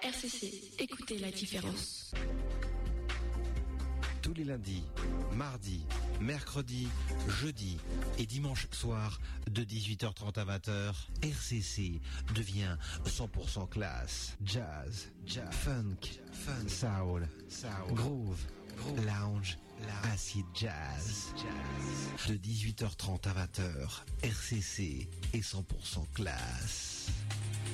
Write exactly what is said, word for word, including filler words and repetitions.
R C C, écoutez la différence. Tous les lundis, mardis, mercredis, jeudis et dimanche soir de dix-huit heures trente à vingt heures, R C C devient cent pour cent classe, jazz, jazz funk, fun, soul, soul, groove, groove, lounge, acid jazz. jazz. De dix-huit heures trente à vingt heures, R C C est cent pour cent classe.